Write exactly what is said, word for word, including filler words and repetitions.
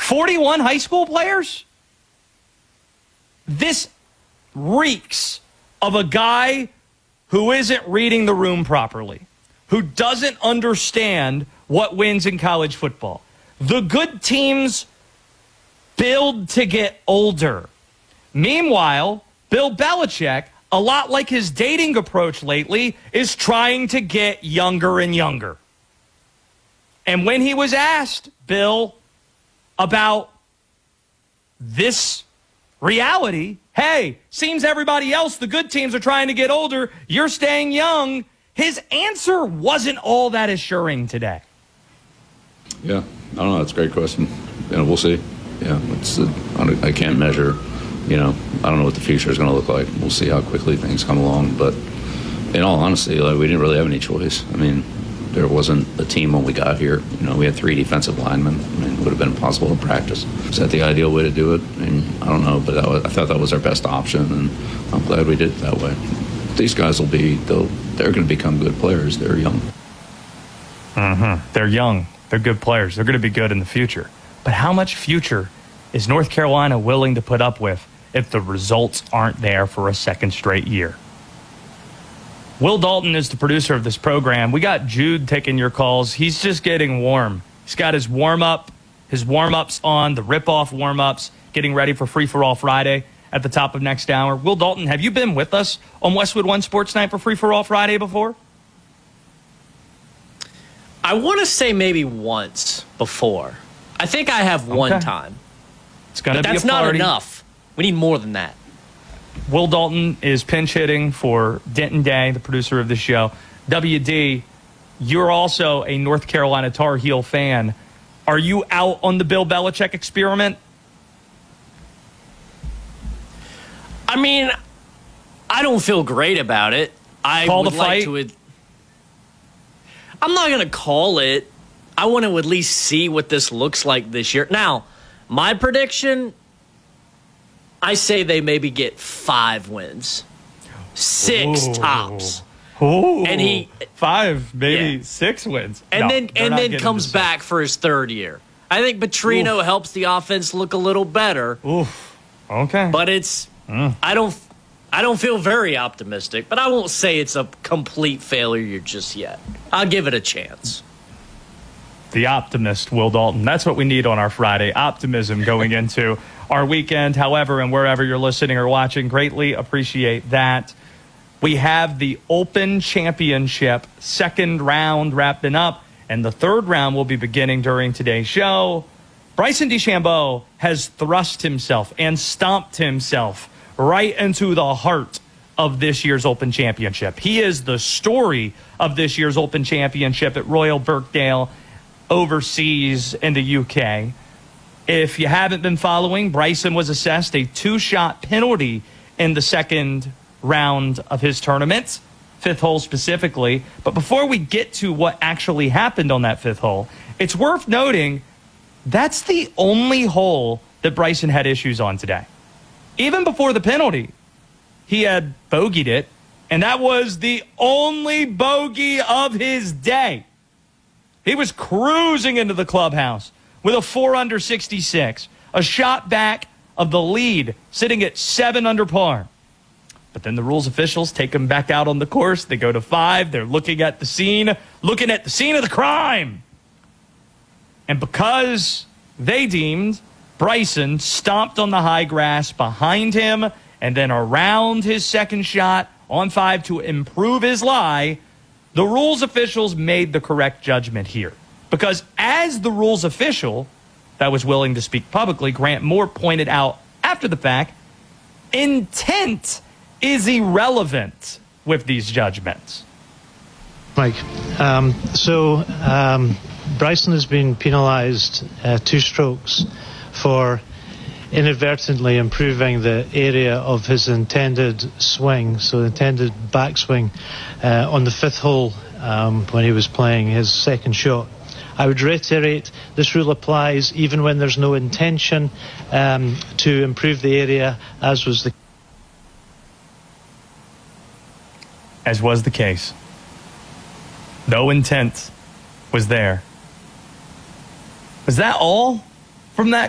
forty-one high school players? This reeks of a guy who isn't reading the room properly, who doesn't understand what wins in college football. The good teams build to get older. Meanwhile, Bill Belichick, a lot like his dating approach lately, is trying to get younger and younger. And when he was asked, Bill, about this reality, hey, seems everybody else, the good teams are trying to get older, you're staying young, his answer wasn't all that assuring today. Yeah, I don't know. That's a great question. You know, we'll see. Yeah, it's uh, I can't measure. You know, I don't know what the future is going to look like. We'll see how quickly things come along. But in all honesty, like, we didn't really have any choice. I mean, there wasn't a team when we got here. You know, we had three defensive linemen. I mean, it would have been impossible to practice. Is that the ideal way to do it? I mean, I don't know, but that was, I thought that was our best option, and I'm glad we did it that way. These guys will be, they'll, they're going to become good players. They're young. Mm-hmm. They're young. They're good players. They're going to be good in the future. But how much future is North Carolina willing to put up with if the results aren't there for a second straight year? Will Dalton is the producer of this program. We got Jude taking your calls. He's just getting warm. He's got his warm-up, his warm-ups on, the rip-off warm-ups, getting ready for Free For All Friday at the top of next hour. Will Dalton, have you been with us on Westwood One Sports Night for Free For All Friday before? I want to say maybe once before. I think I have one Okay. time. It's going to But be a that's not party. enough. We need more than that. Will Dalton is pinch hitting for Denton Day, the producer of the show. W D, you're also a North Carolina Tar Heel fan. Are you out on the Bill Belichick experiment? I mean, I don't feel great about it. I Call would the like fight? to. Ad- I'm not going to call it. I want to at least see what this looks like this year. Now, my prediction, I say they maybe get five wins, six Ooh. tops, Ooh, And he- five, maybe Yeah. six wins, and No, then they're and not then getting comes to six. back for his third year. I think Petrino Oof. helps the offense look a little better, Oof. Okay. but it's Mm. I don't I don't feel very optimistic. But I won't say it's a complete failure just yet. I'll give it a chance. The optimist, Will Dalton. That's what we need on our Friday. Optimism going into our weekend. However, and wherever you're listening or watching, greatly appreciate that. We have the Open Championship second round wrapping up, and the third round will be beginning during today's show. Bryson DeChambeau has thrust himself and stomped himself right into the heart of this year's Open Championship. He is the story of this year's Open Championship at Royal Birkdale overseas in the U K. If you haven't been following, Bryson was assessed a two-shot penalty in the second round of his tournament, fifth hole specifically. But before we get to what actually happened on that fifth hole, it's worth noting that's the only hole that Bryson had issues on today. Even before the penalty, he had bogeyed it, and that was the only bogey of his day. He was cruising into the clubhouse with a four under sixty-six, a shot back of the lead, sitting at seven under par. But then the rules officials take him back out on the course. They go to five. They're looking at the scene, looking at the scene of the crime. And because they deemed Bryson stomped on the high grass behind him and then around his second shot on five to improve his lie, the rules officials made the correct judgment here. Because as the rules official that was willing to speak publicly, Grant Moore, pointed out after the fact, intent is irrelevant with these judgments. Mike, um, so um, Bryson has been penalised uh, two strokes for inadvertently improving the area of his intended swing, so the intended backswing uh, on the fifth hole um, when he was playing his second shot. I would reiterate, this rule applies even when there's no intention um, to improve the area, as was the As was the case. No intent was there. Was that all from that